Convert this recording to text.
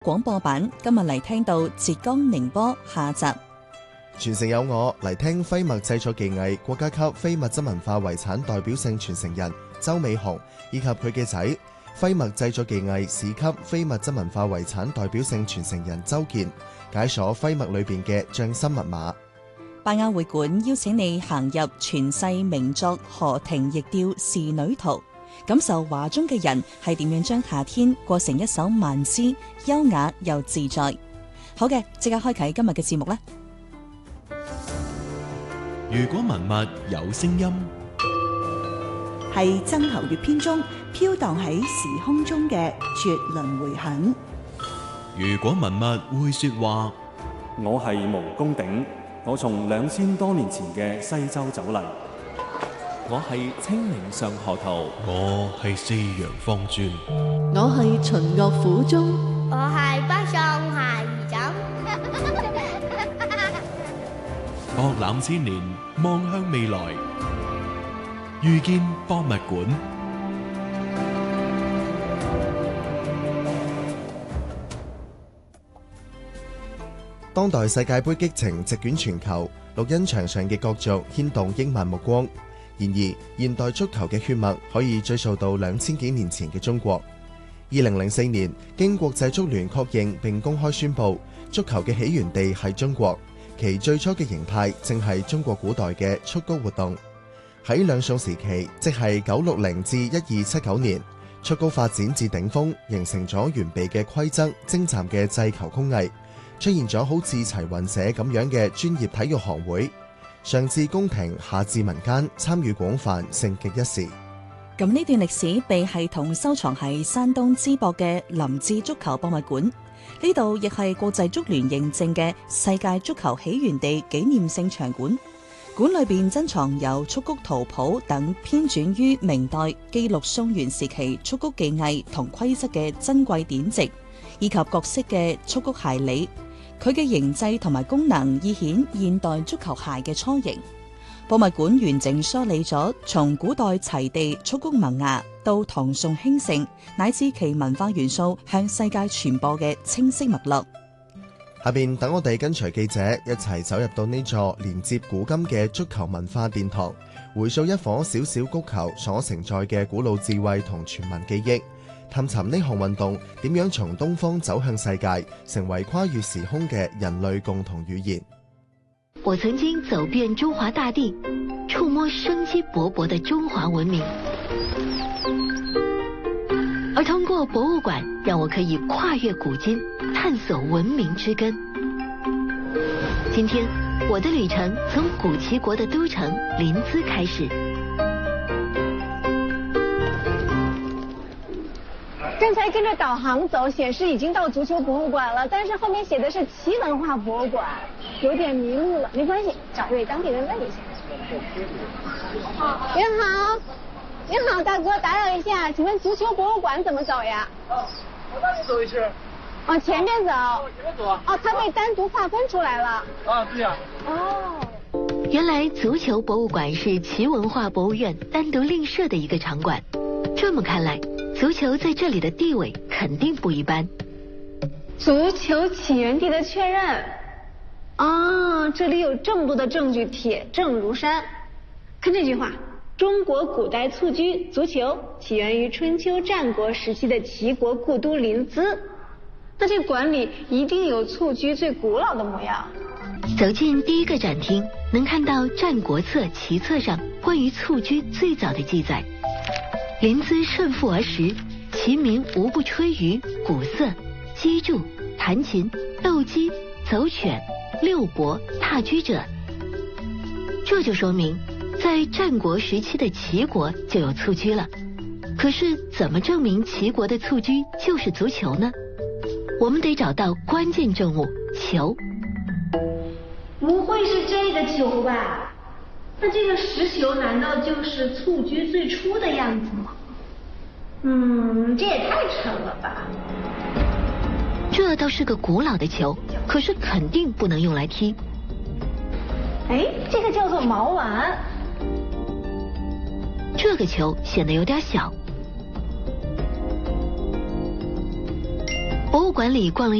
廣播版今日嚟聽到浙江寧波下集。 傳承有我嚟聽徽墨製作技藝國家級非物質文化遺產代表性傳承人周美紅以及佢嘅仔徽墨製作技藝市級非物質文化遺產代表性傳承人周健解鎖徽墨裏邊嘅匠心密碼。 拜亞會館邀請你行入傳世名作《河亭驛調仕女圖》，感受畫中嘅人係點樣將夏天過成一首慢詩，優雅又自在。好嘅，即刻開啟今日嘅節目啦！ 如果文物有聲音， 係曾侯乙編中飄蕩喺時空中嘅絕倫迴響。 如果文物會說話， 我係毛公鼎，我從2000多年前嘅西周走嚟。 我係清明上河圖， 我係四陽方尊， 我係秦樂府中， 我係北宋鞋兒枕。 博覽千年，望向未來，遇見博物館。 當代世界盃激情席捲全球，綠茵場上嘅角逐牽動億萬目光。然而，現代足球嘅血脈可以追溯到2000幾年前嘅中國。2004年，經國際足聯確認並公開宣布，足球嘅起源地係中國，其最初嘅形態正係中國古代嘅蹴鞠活動。喺兩宋時期，即係960至1279年，蹴鞠發展至頂峰，形成咗完備嘅規則、精湛嘅制球工藝。出現咗好似齊雲社咁樣嘅專業體育行會，上至宮廷，下至民間，參與廣泛，盛極一時。 咁呢段歷史被系統收藏喺山東淄博嘅林志足球博物館，呢度亦係國際足聯認證嘅世界足球起源地紀念性場館。館裏邊珍藏有蹴鞠圖譜等編纂於明代記錄宋元時期蹴鞠技藝同規則嘅珍貴典籍，以及各式嘅蹴鞠鞋理。佢嘅形制同埋功能已顯現代足球鞋嘅雛形。博物館完整梳理咗從古代齊地蹴鞠萌芽到唐宋興盛，乃至其文化元素向世界傳播嘅清晰脈絡。 下邊等我哋跟隨記者一齊走入到呢座連接古今嘅足球文化殿堂，回溯一顆小小谷球所承載嘅古老智慧同全民記憶，探尋呢項運動點樣從東方走向世界，成為跨越時空嘅人類共同語言。 我曾經走遍中華大地，觸摸生機勃勃的中華文明，而通過博物館，讓我可以跨越古今，探索文明之根。今天，我的旅程從古齊國的都城臨淄開始。 剛才跟着導航走，顯示已經到足球博物館了，但是後面寫的是齊文化博物館，有點迷路了。沒關係，找位當地人問一下。您好，您好，大哥，打擾一下，請問足球博物館怎麼走呀？ 往那邊走一圈。 往前面走。 前面走啊。 哦，它被單獨劃分出來了。 啊，對呀。 哦。 原來足球博物館是齊文化博物院單獨另設的一個場館。這麼看來，足球在這裡的地位肯定不一般。 足球起源地的確認。啊，這裡有這麼多的證據，鐵證如山。看這句話，中國古代蹴鞠足球起源於春秋戰國時期的齊國故都臨淄。那這館裡一定有蹴鞠最古老的模樣。 走進第一個展廳，能看到《戰國策》齊冊上關於蹴鞠最早的記載。臨淄順腹而食，其民無不吹竽、鼓瑟、擊築、彈琴、鬥雞、走犬、遛伯、踏鞠者。這就說明，在戰國時期的齊國就有蹴鞠了。可是，怎麼證明齊國的蹴鞠就是足球呢？我們得找到關鍵證物——球。 不會是這個球吧？那這個石球難道就是蹴鞠最初的樣子嗎？這也太沉了吧。 這倒是個古老的球，可是肯定不能用來踢。 哎，這個叫做毛丸。 這個球顯得有點小。 博物馆里逛了